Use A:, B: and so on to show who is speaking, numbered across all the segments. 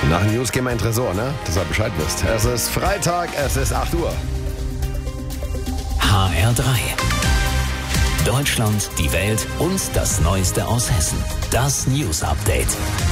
A: Nach den News gehen wir in den Tresor, ne? Dass ihr Bescheid wisst. Es ist Freitag, es ist 8 Uhr.
B: HR3. Deutschland, die Welt und das Neueste aus Hessen. Das News Update.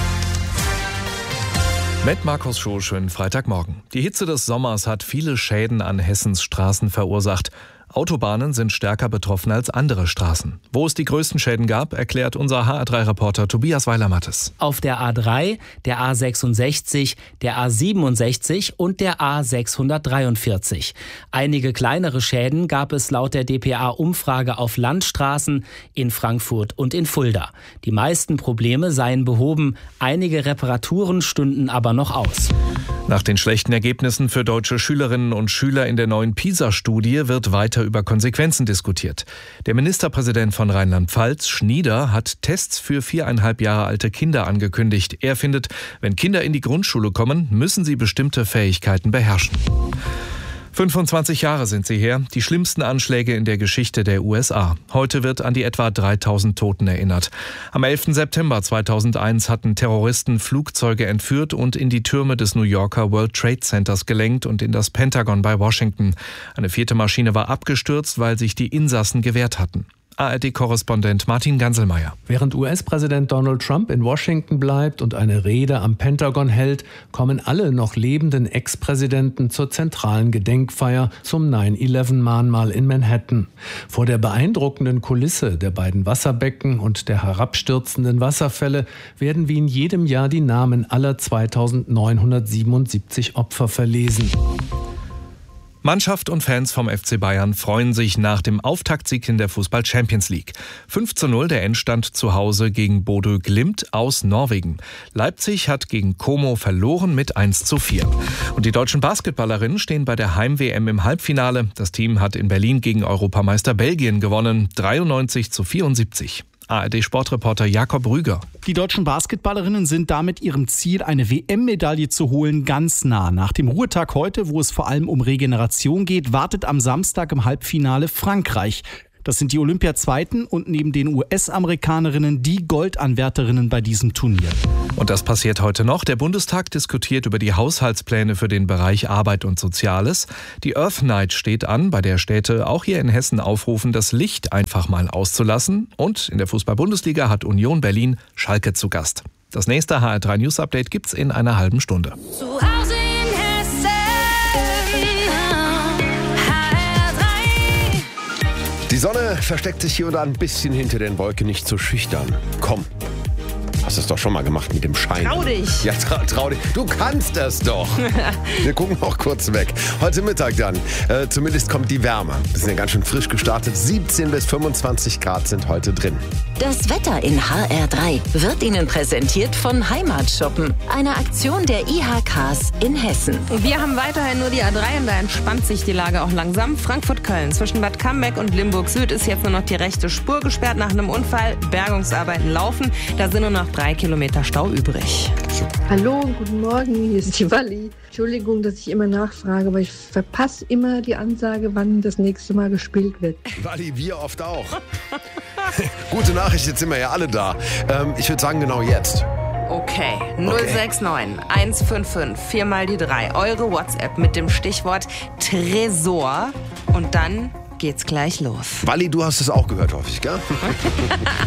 C: Mit Markus Schoh, schönen Freitagmorgen. Die Hitze des Sommers hat viele Schäden an Hessens Straßen verursacht. Autobahnen sind stärker betroffen als andere Straßen. Wo es die größten Schäden gab, erklärt unser HR3-Reporter Tobias Weiler-Mattes.
D: Auf der A3, der A66, der A67 und der A643. Einige kleinere Schäden gab es laut der dpa-Umfrage auf Landstraßen in Frankfurt und in Fulda. Die meisten Probleme seien behoben, einige Reparaturen stünden aber noch aus.
C: Nach den schlechten Ergebnissen für deutsche Schülerinnen und Schüler in der neuen PISA-Studie wird weiter über Konsequenzen diskutiert. Der Ministerpräsident von Rheinland-Pfalz, Schnieder, hat Tests für 4,5 Jahre alte Kinder angekündigt. Er findet, wenn Kinder in die Grundschule kommen, müssen sie bestimmte Fähigkeiten beherrschen. 25 Jahre sind sie her, die schlimmsten Anschläge in der Geschichte der USA. Heute wird an die etwa 3000 Toten erinnert. Am 11. September 2001 hatten Terroristen Flugzeuge entführt und in die Türme des New Yorker World Trade Centers gelenkt und in das Pentagon bei Washington. Eine 4. Maschine war abgestürzt, weil sich die Insassen gewehrt hatten. ARD-Korrespondent Martin Ganselmeier.
E: Während US-Präsident Donald Trump in Washington bleibt und eine Rede am Pentagon hält, kommen alle noch lebenden Ex-Präsidenten zur zentralen Gedenkfeier zum 9/11-Mahnmal in Manhattan. Vor der beeindruckenden Kulisse der beiden Wasserbecken und der herabstürzenden Wasserfälle werden wie in jedem Jahr die Namen aller 2977 Opfer verlesen.
C: Mannschaft und Fans vom FC Bayern freuen sich nach dem Auftaktsieg in der Fußball-Champions League. 5:0 der Endstand zu Hause gegen Bodø Glimt aus Norwegen. Leipzig hat gegen Como verloren mit 1:4. Und die deutschen Basketballerinnen stehen bei der Heim-WM im Halbfinale. Das Team hat in Berlin gegen Europameister Belgien gewonnen, 93:74. ARD-Sportreporter Jakob Rüger.
F: Die deutschen Basketballerinnen sind damit ihrem Ziel, eine WM-Medaille zu holen, ganz nah. Nach dem Ruhetag heute, wo es vor allem um Regeneration geht, wartet am Samstag im Halbfinale Frankreich. Das sind die Olympiazweiten und neben den US-Amerikanerinnen die Goldanwärterinnen bei diesem Turnier.
C: Und das passiert heute noch. Der Bundestag diskutiert über die Haushaltspläne für den Bereich Arbeit und Soziales. Die Earth Night steht an, bei der Städte auch hier in Hessen aufrufen, das Licht einfach mal auszulassen. Und in der Fußball-Bundesliga hat Union Berlin Schalke zu Gast. Das nächste HR3 News Update gibt's in einer halben Stunde.
G: Zu Hause in Hessen, HR3.
A: Die Sonne versteckt sich hier und da ein bisschen hinter den Wolken, nicht so schüchtern. Komm. Hast du es doch schon mal gemacht mit dem Schein.
G: Trau dich.
A: Ja, trau dich. Du kannst es doch. Wir gucken noch kurz weg. Heute Mittag dann. Zumindest kommt die Wärme. Wir sind ja ganz schön frisch gestartet. 17 bis 25 Grad sind heute drin.
H: Das Wetter in HR3 wird Ihnen präsentiert von Heimatshoppen, einer Aktion der IHKs in Hessen.
G: Wir haben weiterhin nur die A3 und da entspannt sich die Lage auch langsam. Frankfurt-Köln zwischen Bad Cambeck und Limburg Süd ist jetzt nur noch die rechte Spur gesperrt nach einem Unfall. Bergungsarbeiten laufen. Da sind nur noch 3 Kilometer Stau übrig.
I: Hallo, guten Morgen, hier ist die Walli. Entschuldigung, dass ich immer nachfrage, aber ich verpasse immer die Ansage, wann das nächste Mal gespielt wird.
A: Walli, wir oft auch. Gute Nachricht, jetzt sind wir ja alle da. Ich würde sagen, genau jetzt.
G: Okay, 069 155 4 mal die 3. Eure WhatsApp mit dem Stichwort Tresor und dann geht's gleich los.
A: Walli, du hast es auch gehört, hoffe ich, gell?